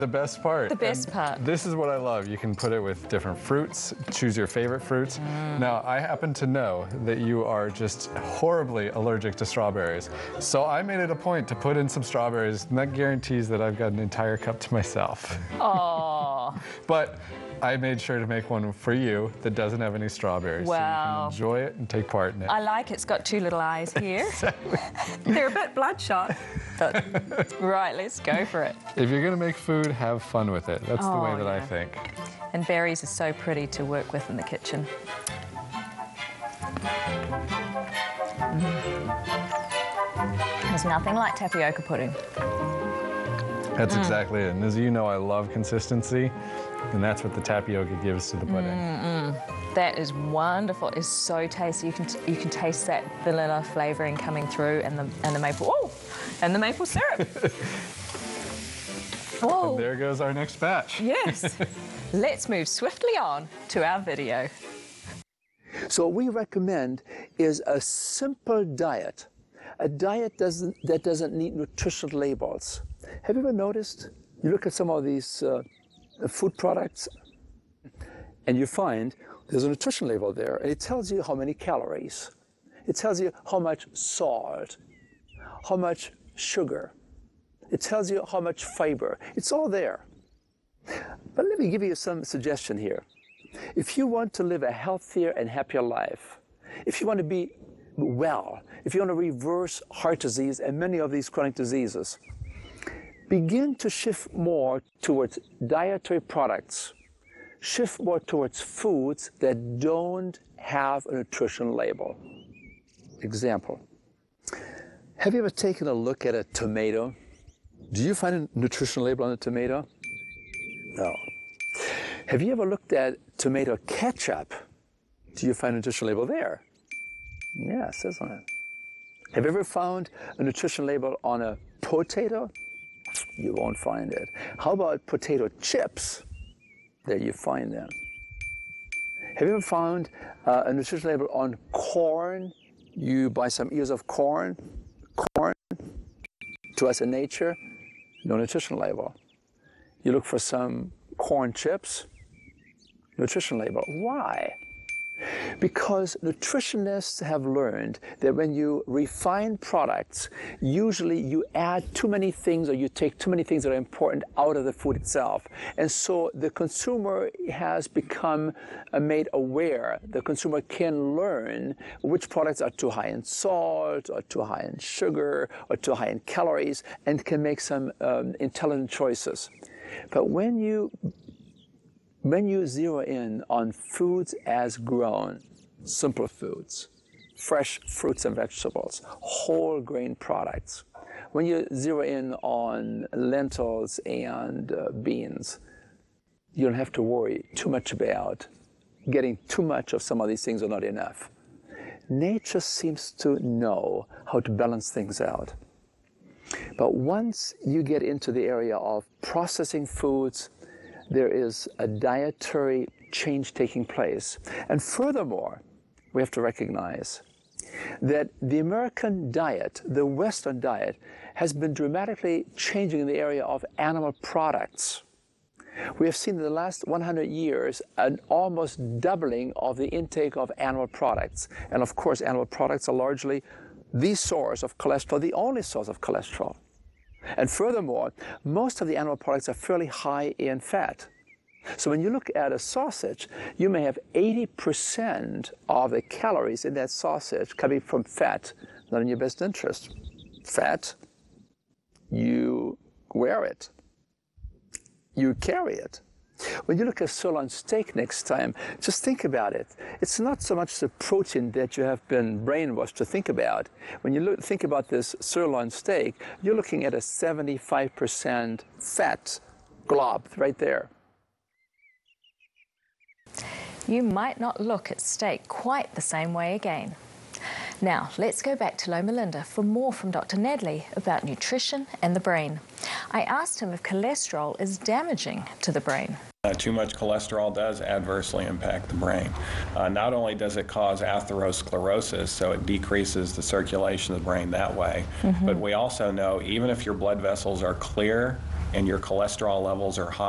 The best part. The best part. This is what I love. You can put it with different fruits, choose your favorite fruits. Now, I happen to know that you are just horribly allergic to strawberries. So I made it a point to put in some strawberries, and that guarantees that I've got an entire cup to myself. Oh. But I made sure to make one for you that doesn't have any strawberries. Wow. So you can enjoy it and take part in it. I like it's got two little eyes here. Exactly. They're a bit bloodshot. But, right, let's go for it. If you're going to make food, have fun with it. That's the way that I think. And berries are so pretty to work with in the kitchen. There's nothing like tapioca pudding. That's exactly it. And as you know, I love consistency, and that's what the tapioca gives to the pudding. That is wonderful. It's so tasty. You can taste that vanilla flavoring coming through, and the maple. Oh, and the maple syrup. And there goes our next batch. Yes. Let's move swiftly on to our video. So what we recommend is a simple diet. A diet that doesn't need nutritional labels. Have you ever noticed? You look at some of these food products, and you find there's a nutrition label there, and it tells you how many calories. It tells you how much salt, how much sugar. It tells you how much fiber. It's all there. But let me give you some suggestion here. If you want to live a healthier and happier life, if you want to be well, if you want to reverse heart disease and many of these chronic diseases, begin to shift more towards dietary products. Shift more towards foods that don't have a nutrition label. Example, have you ever taken a look at a tomato? Do you find a nutrition label on a tomato? No. Have you ever looked at tomato ketchup? Do you find a nutrition label there? Yeah, it says on it. Have you ever found a nutrition label on a potato? You won't find it. How about potato chips? There you find them. Have you ever found a nutrition label on corn? You buy some ears of corn. Corn, to us in nature, no nutrition label. You look for some corn chips, nutrition label. Why? Because nutritionists have learned that when you refine products, usually you add too many things or you take too many things that are important out of the food itself. And so the consumer has become made aware. The consumer can learn which products are too high in salt or too high in sugar or too high in calories and can make some intelligent choices. But when you zero in on foods as grown, simple foods, fresh fruits and vegetables, whole grain products, when you zero in on lentils and beans, you don't have to worry too much about getting too much of some of these things or not enough. Nature seems to know how to balance things out. But once you get into the area of processing foods, there is a dietary change taking place. And furthermore, we have to recognize that the American diet, the Western diet, has been dramatically changing in the area of animal products. We have seen in the last 100 years an almost doubling of the intake of animal products. And of course, animal products are largely the source of cholesterol, the only source of cholesterol. And furthermore, most of the animal products are fairly high in fat. So when you look at a sausage, you may have 80% of the calories in that sausage coming from fat, not in your best interest. Fat, you wear it, you carry it. When you look at sirloin steak next time, just think about it. It's not so much the protein that you have been brainwashed to think about. When you think about this sirloin steak, you're looking at a 75% fat glob right there. You might not look at steak quite the same way again. Now, let's go back to Loma Linda for more from Dr. Nedley about nutrition and the brain. I asked him if cholesterol is damaging to the brain. Too much cholesterol does adversely impact the brain. Not only does it cause atherosclerosis, so it decreases the circulation of the brain that way, but we also know even if your blood vessels are clear, and your cholesterol levels are high,